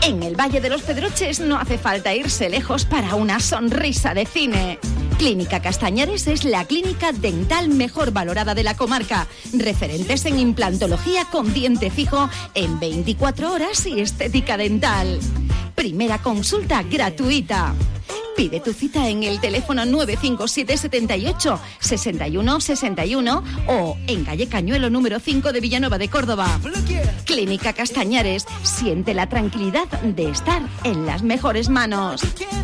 En el Valle de los Pedroches no hace falta irse lejos para una sonrisa de cine. Clínica Castañares es la clínica dental mejor valorada de la comarca. Referentes en implantología con diente fijo en 24 horas y estética dental. Primera consulta gratuita. Pide tu cita en el teléfono 957 78 61 61 o en calle Cañuelo número 5 de Villanueva de Córdoba. Clínica Castañares, siente la tranquilidad de estar en las mejores manos.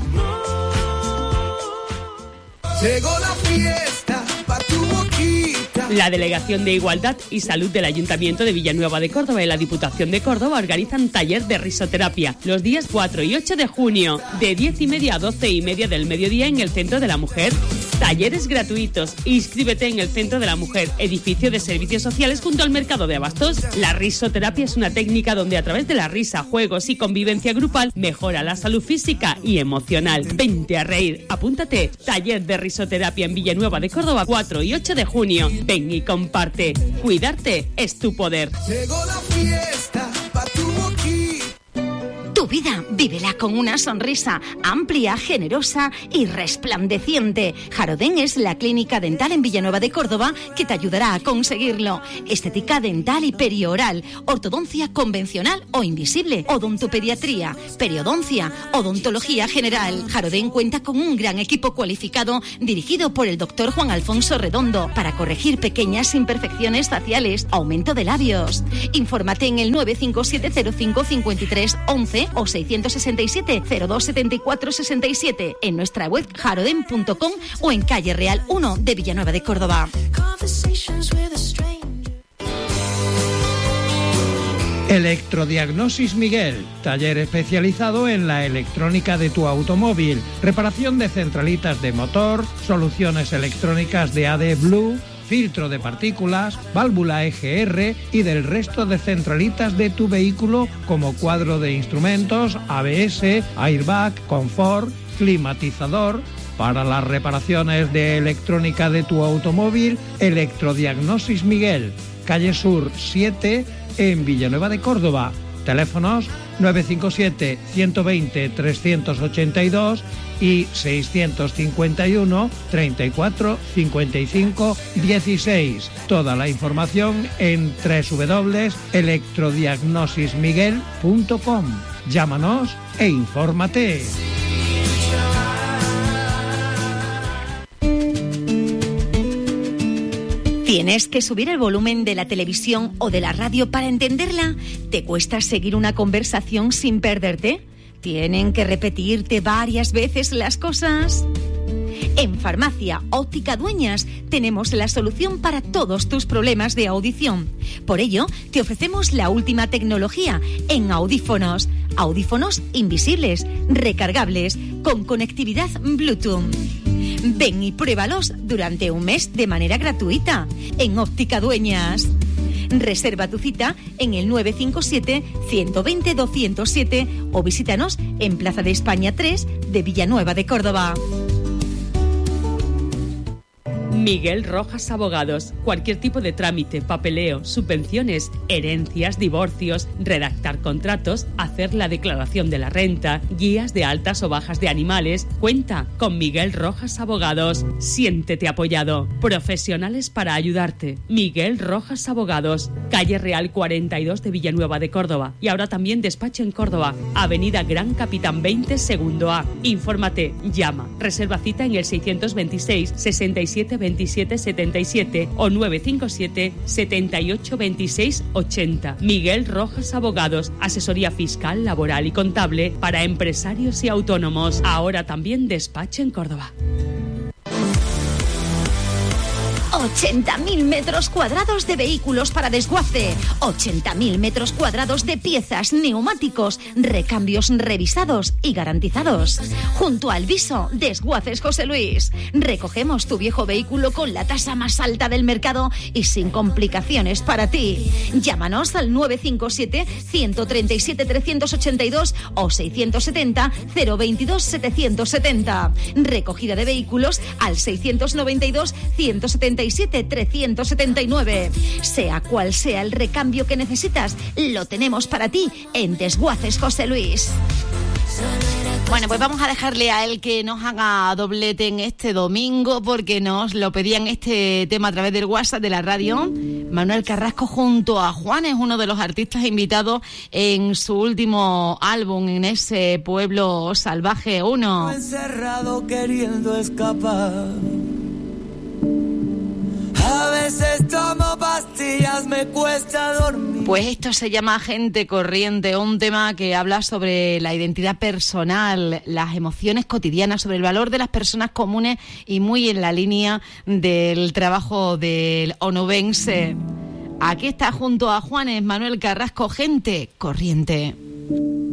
Llegó la fiesta pa' tu boquita. La Delegación de Igualdad y Salud del Ayuntamiento de Villanueva de Córdoba y la Diputación de Córdoba organizan taller de risoterapia los días 4 y 8 de junio, de 10:30 a 12:30 del mediodía en el Centro de la Mujer. Talleres gratuitos. Inscríbete en el Centro de la Mujer, edificio de servicios sociales junto al Mercado de Abastos. La risoterapia es una técnica donde a través de la risa, juegos y convivencia grupal mejora la salud física y emocional. Vente a reír. Apúntate. Taller de risoterapia en Villanueva de Córdoba, 4 y 8 de junio. Ven y comparte. Cuidarte es tu poder. Llegó la fiesta pa' tu boquita. Tu vida, vívela con una sonrisa amplia, generosa y resplandeciente. Jarodén es la clínica dental en Villanueva de Córdoba que te ayudará a conseguirlo. Estética dental y perioral, ortodoncia convencional o invisible, odontopediatría, periodoncia, odontología general. Jarodén cuenta con un gran equipo cualificado dirigido por el doctor Juan Alfonso Redondo para corregir pequeñas imperfecciones faciales, aumento de labios. Infórmate en el 957 05 53 11 o 667 02 74 67 en nuestra web jaroden.com o en calle Real 1 de Villanueva de Córdoba. Electrodiagnosis Miguel, taller especializado en la electrónica de tu automóvil, reparación de centralitas de motor, soluciones electrónicas de AD Blue, filtro de partículas, válvula EGR y del resto de centralitas de tu vehículo como cuadro de instrumentos, ABS, airbag, confort, climatizador. Para las reparaciones de electrónica de tu automóvil, Electrodiagnosis Miguel, calle Sur 7 en Villanueva de Córdoba. Teléfonos 957 120 382 y 651 34 55 16. Toda la información en www.electrodiagnosismiguel.com. Llámanos e infórmate. ¿Tienes que subir el volumen de la televisión o de la radio para entenderla? ¿Te cuesta seguir una conversación sin perderte? ¿Tienen que repetirte varias veces las cosas? En Farmacia Óptica Dueñas tenemos la solución para todos tus problemas de audición. Por ello, te ofrecemos la última tecnología en audífonos. Audífonos invisibles, recargables, con conectividad Bluetooth. Ven y pruébalos durante un mes de manera gratuita en Óptica Dueñas. Reserva tu cita en el 957 120 207 o visítanos en Plaza de España 3 de Villanueva de Córdoba. Miguel Rojas Abogados. Cualquier tipo de trámite, papeleo, subvenciones, herencias, divorcios, redactar contratos, hacer la declaración de la renta, guías de altas o bajas de animales. Cuenta con Miguel Rojas Abogados. Siéntete apoyado. Profesionales para ayudarte. Miguel Rojas Abogados. Calle Real 42 de Villanueva de Córdoba. Y ahora también despacho en Córdoba. Avenida Gran Capitán 20, segundo A. Infórmate, llama. Reserva cita en el 626 67 27 77 o 957 78 26 80. Miguel Rojas Abogados, asesoría fiscal, laboral y contable para empresarios y autónomos. Ahora también despacho en Córdoba. 80.000 metros cuadrados de vehículos para desguace, 80.000 metros cuadrados de piezas, neumáticos, recambios revisados y garantizados. Junto al Viso, Desguaces José Luis. Recogemos tu viejo vehículo con la tasa más alta del mercado y sin complicaciones para ti. Llámanos al 957 137 382 o 670 022 770. Recogida de vehículos al 692 177 677 379. Sea cual sea el recambio que necesitas, lo tenemos para ti en Desguaces José Luis. Bueno, pues vamos a dejarle a él que nos haga doblete en este domingo, porque nos lo pedían este tema a través del WhatsApp de la radio. Manuel Carrasco junto a Juan es uno de los artistas invitados en su último álbum, en ese Pueblo Salvaje 1. Encerrado queriendo escapar. A veces tomo pastillas, me cuesta dormir. Pues esto se llama Gente Corriente, un tema que habla sobre la identidad personal, las emociones cotidianas, sobre el valor de las personas comunes y muy en la línea del trabajo del onubense. Aquí está junto a Juanes Manuel Carrasco, Gente Corriente.